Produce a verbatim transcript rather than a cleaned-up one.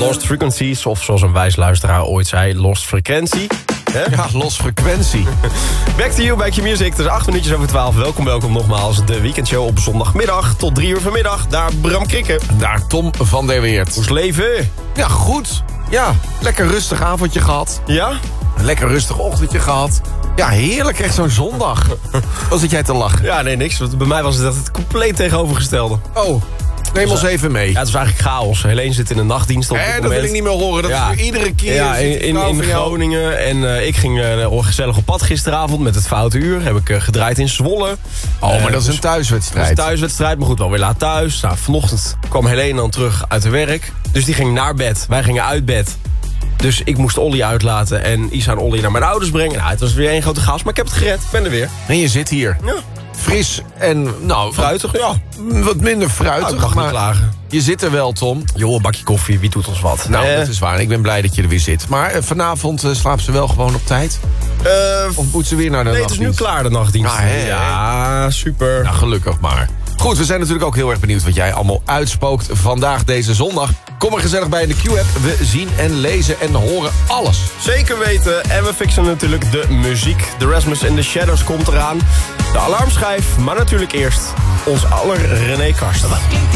Lost Frequencies, of zoals een wijs luisteraar ooit zei, Lost Frequentie. He? Ja, Lost Frequentie. Back to you, Back to Music. Het is acht minuutjes over twaalf. Welkom, welkom nogmaals. De weekendshow op zondagmiddag tot drie uur vanmiddag. Daar Bram Krikke. Daar Tom van der Weert. Hoe is leven? Ja, goed. Ja, lekker rustig avondje gehad. Ja? Een lekker rustig ochtendje gehad. Ja, heerlijk. Echt zo'n zondag. Wat zit jij te lachen? Ja, nee, niks. Bij mij was het dat het compleet tegenovergestelde. Oh, neem ons even mee. Ja, het was eigenlijk chaos. Helene zit in een nachtdienst op dit Eh, dat moment. wil ik niet meer horen. Dat Ja. is voor iedere keer. Ja, zit in, die in, vrouw in van jou- Groningen. En uh, ik ging uh, gezellig op pad gisteravond met het Foute Uur. Heb ik uh, gedraaid in Zwolle. Oh, maar Uh, dat is dus- een thuiswedstrijd. Dat is een thuiswedstrijd, maar goed, wel weer laat thuis. Nou, vanochtend kwam Helene dan terug uit de werk. Dus die ging naar bed. Wij gingen uit bed. Dus ik moest Olly uitlaten en Isa en Olly naar mijn ouders brengen. Nou, het was weer één grote chaos, maar ik heb het gered. Ik ben er weer. En je zit hier. Ja, Fris en, nou, fruitig, ja. wat, wat minder Nou, fruitig. ik mag niet maar klagen. je zit er wel, Tom. Joh, een bakje koffie, wie doet ons wat? Nou, Eh, dat is waar. Ik ben blij dat je er weer zit. Maar eh, vanavond uh, slaapt ze wel gewoon op tijd? eh, Of moet ze weer naar de nee, het is nu nachtdienst? klaar, de nachtdienst. Ah, hè, hè. ja, super. Nou, gelukkig maar. Goed, we zijn natuurlijk ook heel erg benieuwd wat jij allemaal uitspookt vandaag deze zondag. Kom er gezellig bij in de Q-app. We zien en lezen en horen alles. Zeker weten. En we fixen natuurlijk de muziek. The Rasmus in the Shadows komt eraan. De alarmschijf, maar natuurlijk eerst ons aller René Karsten.